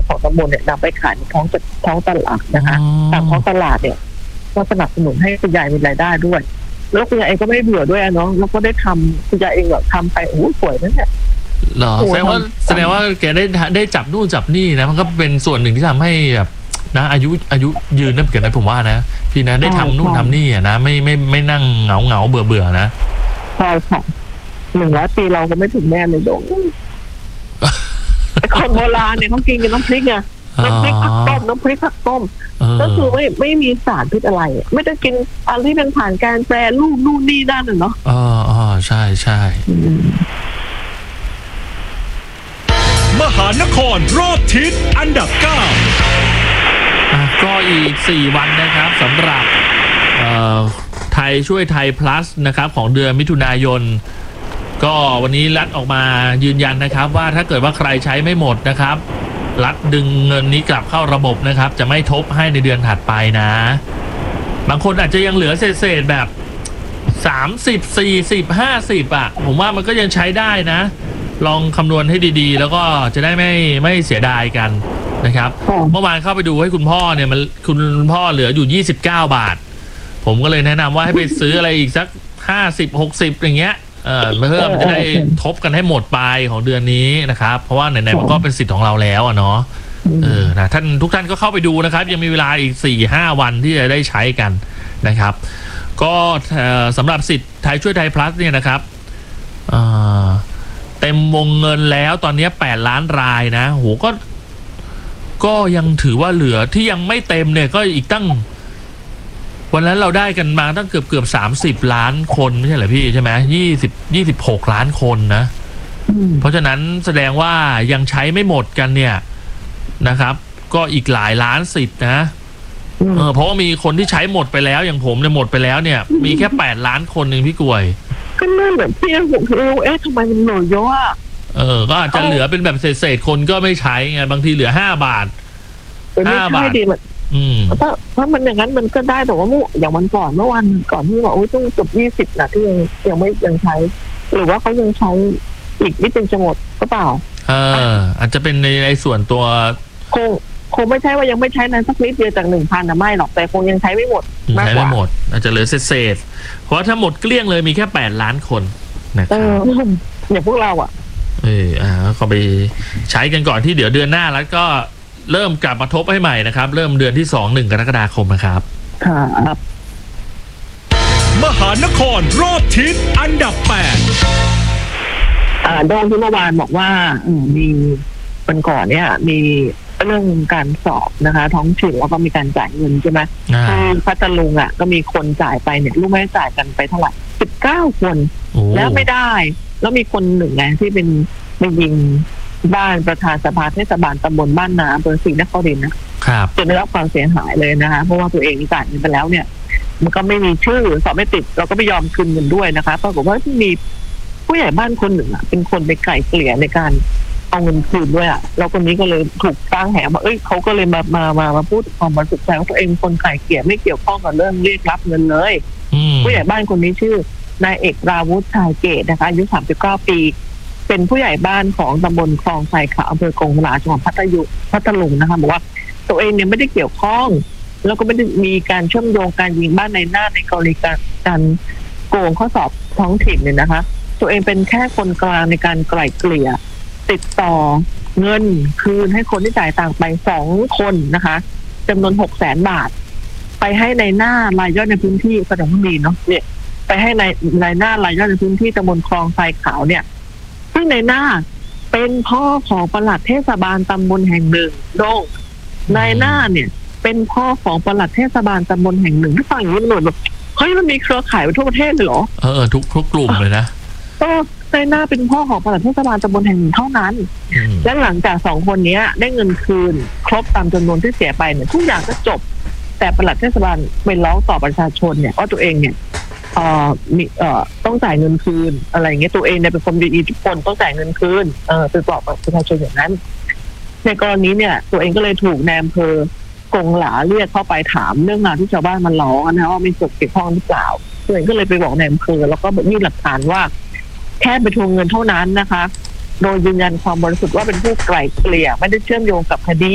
ของตำบลเนี่ยนำไปขายในท้องตลาดนะคะตามท้องตลาดเนี่ยก็สนับสนุนให้คุณยายมีรายได้ด้วยแล้วคุณยายเองก็ไม่เบื่อด้วยเนาะแล้วก็ได้ทำคุณยายเองแบบทำไปโอ้สวยนั่นแหละเหรอแสดงว่าแกได้จับนู่นจับนี่นะมันก็เป็นส่วนหนึ่งที่ทำให้แบบนะอายุยืนนั่นเกิดอะไรผมว่านะพี่นะได้ทำนู่นทำนี่อ่ะนะไม่นั่งเหงาเบื่อนะใช่ค่ะ100 ปีเราก็ไม่ถึงแน่เลยโดงคนโบราณเนี่ยเขากินกันน้ำพริกไงน้ำพริกผักต้มน้ำพริกผักต้มก็คือไม่มีสารพิษอะไรไม่ได้กินอะไรที่มันผ่านการแปรรูปนู่นนี่นั่นเนาะใช่มหานครรอบทิศอันดับ 9 ก็อีก4 วันนะครับสำหรับไทยช่วยไทย plus นะครับของเดือนมิถุนายนก็วันนี้รัฐออกมายืนยันนะครับว่าถ้าเกิดว่าใครใช้ไม่หมดนะครับรัฐดึงเงินนี้กลับเข้าระบบนะครับจะไม่ทบให้ในเดือนถัดไปนะบางคนอาจจะยังเหลือเศษแบบ30 40 50อ่ะผมว่ามันก็ยังใช้ได้นะลองคำนวณให้ดีๆแล้วก็จะได้ไม่เสียดายกันนะครับเมื่อวานเข้าไปดูให้คุณพ่อเนี่ยคุณพ่อเหลืออยู่29 บาทผมก็เลยแนะนำว่าให้ไปซื้ออะไรอีกสัก50-60อย่างเงี้ยเพื่อมันจะได้ทบกันให้หมดไปของเดือนนี้นะครับเพราะว่าไหนๆมันก็เป็นสิทธิ์ของเราแล้วเนาะนะทุกท่านก็เข้าไปดูนะครับยังมีเวลาอีก 4-5 วันที่จะได้ใช้กันนะครับก็สำหรับสิทธิ์ไทยช่วยไทย plus เนี่ยนะครับเต็มวงเงินแล้วตอนนี้8 ล้านรายนะโหก็ยังถือว่าเหลือที่ยังไม่เต็มเนี่ยก็อีกตั้งวันนั้นเราได้กันมาตั้งเกือบ30 ล้านคนไม่ใช่เหรอพี่ใช่ไหม26 ล้านคนนะเพราะฉะนั้นแสดงว่ายังใช้ไม่หมดกันเนี่ยนะครับก็อีกหลายล้านสิทธิ์นะเพราะว่ามีคนที่ใช้หมดไปแล้วอย่างผมเนี่ยหมดไปแล้วเนี่ยมีแค่8 ล้านคนเองพี่กวยก็นั่นแบบพี่ผมทำไมมันหน่อยเยอะก็อาจจะเหลือเป็นแบบเศษคนก็ไม่ใช้ไงบางทีเหลือ5 บาท5 บาทถ้ามันอย่างนั้นมันก็ได้แต่ว่าอย่างวันก่อนเมื่อวันก่อนที่บอกต้องเกือบ20นะที่ยังใช้หรือว่าเขายังใช้อีกนิดนึงจะหมดก็เปล่าอาจจะเป็นในส่วนตัวคงไม่ใช่ว่ายังไม่ใช้นั้นสักนิดเดียวจาก 1,000 นะไม่หรอกแต่คงยังใช้ไม่หมดใช้ไม่หมดอาจจะเหลือเศษเพราะถ้าหมดเกลี้ยงเลยมีแค่8 ล้านคนนะครับอย่างพวกเราก็ไปใช้กันก่อนที่เดี๋ยวเดือนหน้าแล้วก็เริ่มกลับมาทบให้ใหม่นะครับเริ่มเดือนที่1 กรกฎาคมนะครับครับมหานครรอบทิศอันดับ 8โดนที่เมื่อวานบอกว่ามีวันก่อนเนี่ยมีเรื่องการสอบนะคะท้องถิ่นแล้วก็มีการจ่ายเงินใช่ไหมพัทลุงก็มีคนจ่ายไปเนี่ยรู้ไหมจ่ายกันไปเท่าไหร่19 คนแล้วไม่ได้แล้วมีคนหนึ่งไงที่เป็นไปยิงบ้านประธานสภาเทศบาลตำบลบ้านนาอำเภอศรีนครินทร์นะครับจนได้รับความเสียหายเลยนะคะเพราะว่าตัวเองจ่ายเงินไปแล้วเนี่ยมันก็ไม่มีชื่อสอบไม่ติดเราก็ไม่ยอมคืนเงินด้วยนะคะปรากฏว่าที่มีผู้ใหญ่บ้านคนหนึ่งเป็นคนไปไกล่เกลี่ยในการเอาเงินคืนด้วยแล้วคนนี้ก็เลยถูกตั้งแหว่าเขาก็เลยมาพูดความบริสุทธิ์ใจว่าตัวเองคนไกล่เกลี่ยไม่เกี่ยวข้องกับเรื่องเรียกรับเงินเลยผู้ใหญ่บ้านคนนี้ชื่อนายเอกราวุฒิชายเกตนะคะอายุ39 ปีเป็นผู้ใหญ่บ้านของตำบลคลองไทรขาวอำเภอกงหราจังหวัดพัทลุงนะคะบอกว่าตัวเองเนี่ยไม่ได้เกี่ยวข้องแล้วก็ไม่ได้มีการเชื่อมโยงการยิงบ้านในหน้าในกรณีการโกงข้อสอบท้องถิ่นเนี่ยนะคะตัวเองเป็นแค่คนกลางในการไกล่เกลี่ยติดต่อเงินคืนให้คนที่จ่ายต่างไป2 คนนะคะจำนวน600,000 บาทไปให้ในหน้ารายย่อยในพื้นที่กระดองมีเนาะเนี่ยไปให้ในหน้ารายย่อยในพื้นที่ตำบลคลองไทรขาวเนี่ยซึ่งในหน้าเป็นพ่อของปลัดเทศบาลตำบลแห่งหนึ่งโดงในหน้าเนี่ยเป็นพ่อของปลัดเทศบาลตำบลแห่งหนึ่งที่ฟังอย่างนี้มันหน่อยแบบเฮ้ยมันมีเครือข่ายไปทั่วประเทศเลยเหรอทุกกลุ่มเลยนะในหน้าเป็นพ่อของปลัดเทศบาลตำบลแห่งหนึ่งเท่านั้นและหลังจาก2 คนนี้ได้เงินคืนครบตามจำนวนที่เสียไปเนี่ยทุกอย่างก็จบแต่ปลัดเทศบาลไปร้องต่อประชาชนเนี่ยว่าตัวเองเนี่ยมีต้องจ่ายเงินคืนอะไรอย่างเงี้ยตัวเองเนี่ยเป็นคนมีอิทธิพลต้องจ่ายเงินคืนไปบอกประชาชนอย่างนั้นในกรณีเนี่ยตัวเองก็เลยถูกนายอำเภอกงหลาเรียกเข้าไปถามเรื่องงานที่ชาวบ้านมันร้องนะว่ามีส่วนเกี่ยวข้องหรือเปล่าตัวเองก็เลยไปบอกนายอำเภอแล้วก็ยื่นหลักฐานว่าแค่ไปทวงเงินเท่านั้นนะคะโดยยืนยันความบริสุทธิ์ว่าเป็นผู้ไกล่เกลี่ยไม่ได้เชื่อมโยงกับคดี